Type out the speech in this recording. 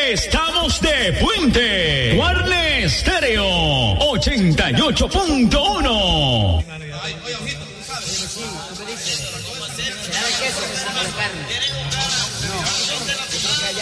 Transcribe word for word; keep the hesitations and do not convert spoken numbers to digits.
Estamos de puente. Guarne Stereo ochenta y ocho punto uno.